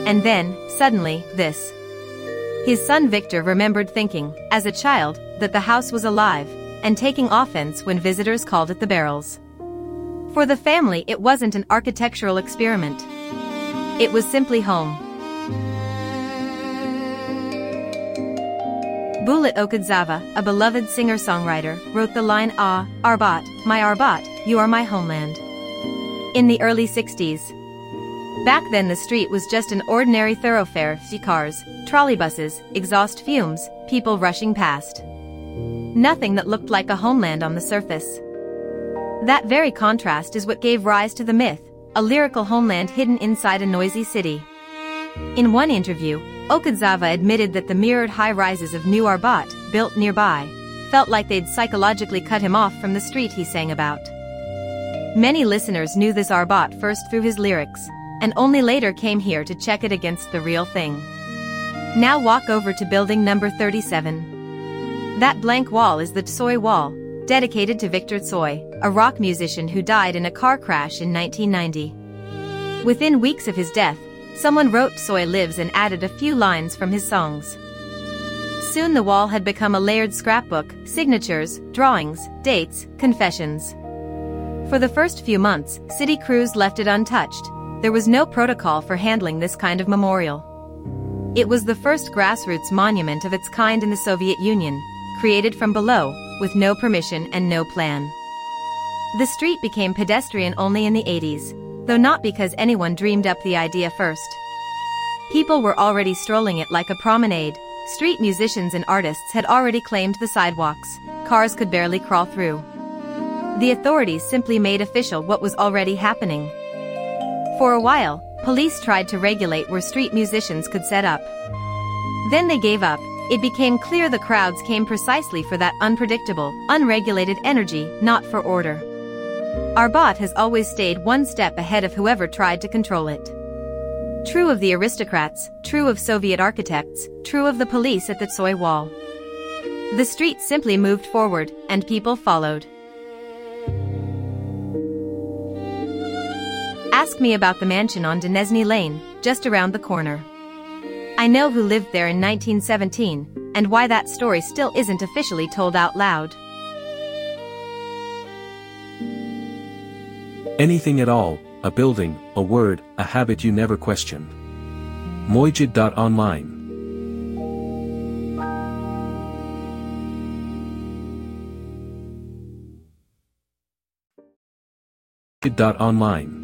And then, suddenly, this. His son Victor remembered thinking, as a child, that the house was alive, and taking offense when visitors called it the Barrels. For the family, it wasn't an architectural experiment. It was simply home. Bulat Okudzava, a beloved singer-songwriter, wrote the line "Ah, Arbat, my Arbat, you are my homeland" in the early 60s. Back then the street was just an ordinary thoroughfare, cars, trolleybuses, exhaust fumes, people rushing past. Nothing that looked like a homeland on the surface. That very contrast is what gave rise to the myth, a lyrical homeland hidden inside a noisy city. In one interview, Okudzava admitted that the mirrored high-rises of New Arbat, built nearby, felt like they'd psychologically cut him off from the street he sang about. Many listeners knew this Arbat first through his lyrics, and only later came here to check it against the real thing. Now walk over to building number 37. That blank wall is the Tsoy Wall, dedicated to Victor Tsoy, a rock musician who died in a car crash in 1990. Within weeks of his death, someone wrote "Tsoy lives" and added a few lines from his songs. Soon the wall had become a layered scrapbook, signatures, drawings, dates, confessions. For the first few months, city crews left it untouched. There was no protocol for handling this kind of memorial. It was the first grassroots monument of its kind in the Soviet Union, created from below, with no permission and no plan. The street became pedestrian only in the 80s, though not because anyone dreamed up the idea first. People were already strolling it like a promenade. Street musicians and artists had already claimed the sidewalks. Cars could barely crawl through. The authorities simply made official what was already happening. For a while, police tried to regulate where street musicians could set up. Then they gave up. It became clear the crowds came precisely for that unpredictable, unregulated energy, not for order. Arbat has always stayed one step ahead of whoever tried to control it. True of the aristocrats, true of Soviet architects, true of the police at the Tsoy Wall. The street simply moved forward, and people followed. Ask me about the mansion on Denesny Lane, just around the corner. I know who lived there in 1917, and why that story still isn't officially told out loud. Anything at all, a building, a word, a habit you never questioned. Mojid.online. Online.